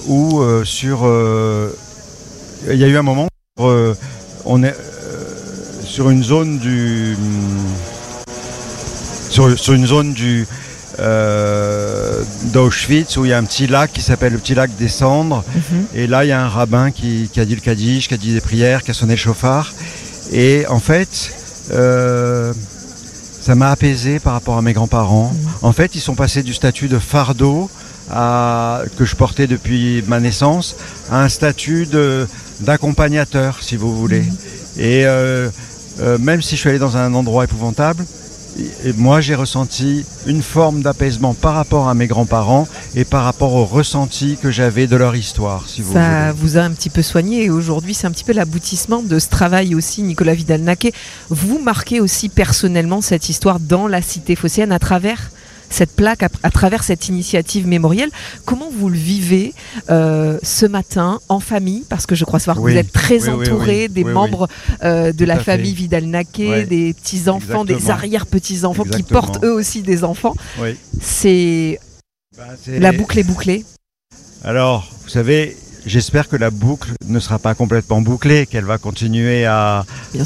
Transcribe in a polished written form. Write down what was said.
où il y a eu un moment où on est sur une zone sur une zone d'Auschwitz où il y a un petit lac qui s'appelle le petit lac des Cendres. Et là il y a un rabbin qui a dit le Kaddish, qui a dit des prières, qui a sonné le chauffard. Et en fait ça m'a apaisé par rapport à mes grands-parents. En fait, ils sont passés du statut de fardeau que je portais depuis ma naissance à un statut d'accompagnateur, si vous voulez. Et même si je suis allé dans un endroit épouvantable, et moi j'ai ressenti une forme d'apaisement par rapport à mes grands-parents et par rapport au ressenti que j'avais de leur histoire, si vous voulez. Ça vous a un petit peu soigné et aujourd'hui c'est un petit peu l'aboutissement de ce travail aussi, Nicolas Vidal-Naquet. Vous marquez aussi personnellement cette histoire dans la cité phocéenne à travers cette plaque, à travers cette initiative mémorielle. Comment vous le vivez ce matin en famille? Parce que je crois savoir que vous êtes très entouré des membres de la famille Vidal-Naquet, des petits-enfants, des arrière-petits-enfants qui portent eux aussi des enfants. C'est la boucle est bouclée. Alors, vous savez, j'espère que la boucle ne sera pas complètement bouclée, qu'elle va continuer à